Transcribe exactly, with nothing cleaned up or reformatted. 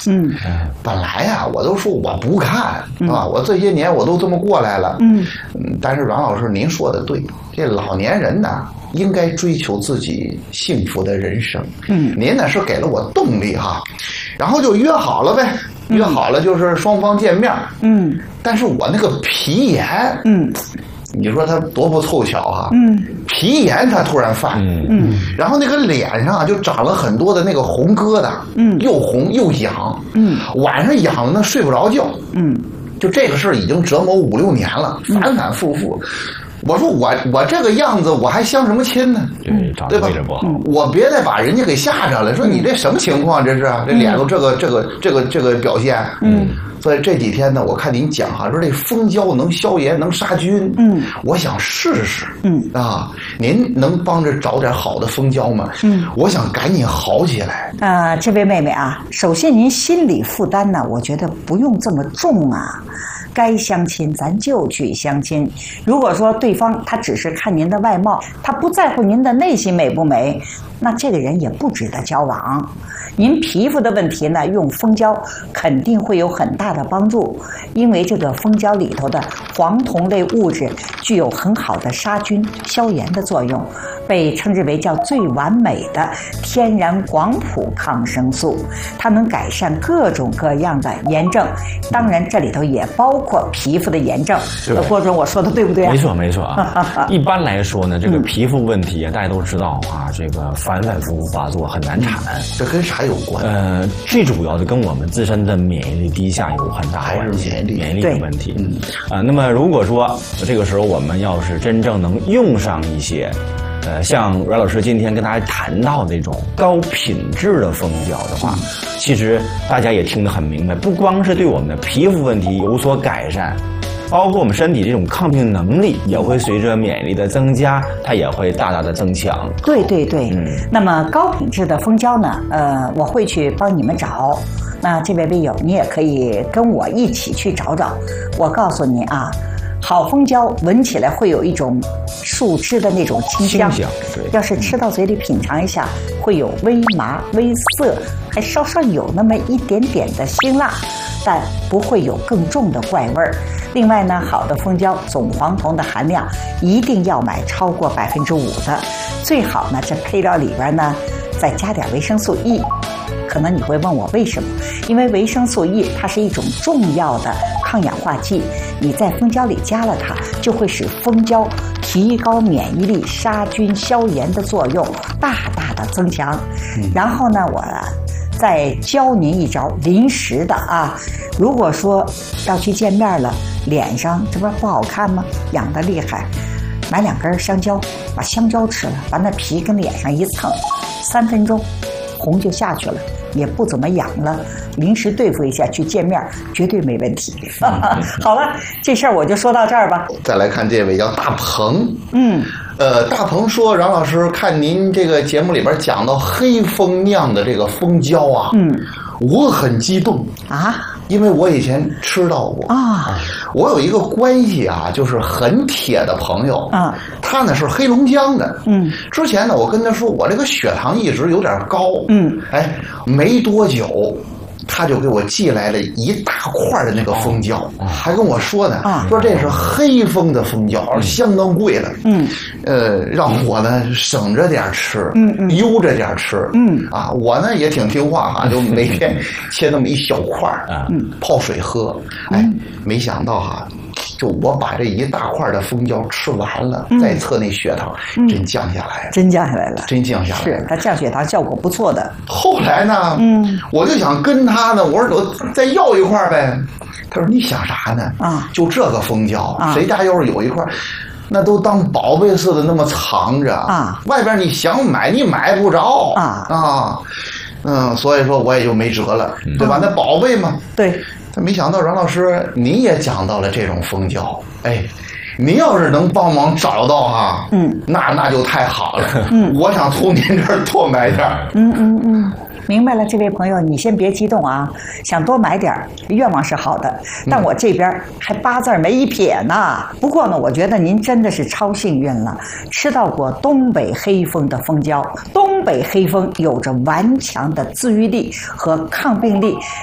嗯， 本来呀、啊，我都说我不看、嗯、啊，我这些年我都这么过来了。嗯，但是阮老师您说的对，这老年人呢应该追求自己幸福的人生。嗯，您呢是给了我动力哈，然后就约好了呗。约好了就是双方见面。嗯，但是我那个皮炎，嗯，你说他多不凑巧哈、啊。嗯，皮炎他突然犯。嗯嗯，然后那个脸上就长了很多的那个红疙瘩。嗯，又红又痒。嗯，晚上痒的睡不着觉。嗯，就这个事儿已经折磨五六年了，反反复复。嗯，我说我我这个样子我还相什么亲呢？ 对，长得位置不好。 我别再把人家给吓着了。说你这什么情况？这是这脸都这个这个这个这个表现。嗯，所以这几天呢，我看您讲哈，说这蜂胶能消炎能杀菌。嗯，我想试试。嗯啊，您能帮着找点好的蜂胶吗？嗯，我想赶紧好起来。 啊、呃，这位妹妹啊，首先您心理负担呢，我觉得不用这么重啊。该相亲咱就去相亲。如果说对方他只是看您的外貌，他不在乎您的内心美不美，那这个人也不值得交往。您皮肤的问题呢，用蜂胶肯定会有很大的帮助，因为这个蜂胶里头的黄酮类物质具有很好的杀菌消炎的作用，被称之为叫最完美的天然广谱抗生素，它能改善各种各样的炎症，当然这里头也包括皮肤的炎症。郭总，我说的对不对啊？ 没错没错啊。一般来说呢，这个皮肤问题啊，大家都知道啊，这个反反复复发作很难产。 这跟啥有关？ 呃，最主要的跟我们自身的免疫力低下有很大关系，免疫力的问题。嗯啊，那么如果说这个时候我们要是真正能用上一些。呃，像阮老师今天跟大家谈到这种高品质的蜂胶的话，其实大家也听得很明白，不光是对我们的皮肤问题有所改善，包括我们身体这种抗病能力也会随着免疫力的增加，它也会大大的增强。 对对对，嗯。那么高品质的蜂胶呢，呃，我会去帮你们找。那这位微友，你也可以跟我一起去找找。我告诉你啊。好蜂胶闻起来会有一种树枝的那种清香， 清香对， 要是吃到嘴里品尝一下，会有微麻微涩，还稍稍有那么一点点的辛辣，但不会有更重的怪味儿。另外呢，好的蜂胶总黄酮的含量一定要买超过百分之五的，最好呢这配料里边呢再加点维生素 E。可能你会问我为什么？因为维生素 E 它是一种重要的抗氧化剂，你在蜂胶里加了它，就会使蜂胶提高免疫力、杀菌消炎的作用大大的增强。嗯、然后呢，我再教您一招临时的啊，如果说要去见面了，脸上这不是不好看吗？痒得厉害，买两根香蕉，把香蕉吃了，把那皮跟脸上一蹭，三分钟红就下去了，也不怎么痒了，临时对付一下去见面绝对没问题。好了，这事儿我就说到这儿吧。 再来看这位叫大鹏，嗯，呃，大鹏说，阮老师，看您这个节目里边讲到黑蜂酿的这个蜂胶啊，嗯，我很激动啊。因为我以前吃到过啊，我有一个关系啊，就是很铁的朋友啊，他呢是黑龙江的，嗯，之前呢我跟他说我这个血糖一直有点高，嗯，哎，没多久他就给我寄来了一大块的那个蜂胶，还跟我说呢，说这是黑蜂的蜂胶，相当贵了，嗯，呃，让我呢省着点吃，嗯，悠着点吃，嗯，啊，我呢也挺听话哈，就每天切那么一小块儿，嗯，泡水喝，哎，没想到哈。就我把这一大块的蜂胶吃完了，嗯、再测那血糖，嗯、真降下来了， 真降下来了， 真降下来了。 是它降血糖效果不错的。 后来呢，嗯，我就想跟他呢，我说我再要一块呗。他说你想啥呢？啊，就这个蜂胶，啊、谁家要是有一块，那都当宝贝似的那么藏着啊。外边你想买你买不着啊啊，嗯，所以说我也就没辙了，嗯、对吧？那宝贝嘛， 对。 他没想到阮老师你也讲到了这种蜂胶，哎，您要是能帮忙找到哈，嗯，那那就太好了，嗯，我想从您这儿多买点儿， 嗯嗯嗯。明白了，这位朋友，你先别激动啊，想多买点儿，愿望是好的，但我这边还八字没一撇呢。不过呢，我觉得您真的是超幸运了，吃到过东北黑蜂的蜂胶。东北黑蜂有着顽强的自愈力和抗病力，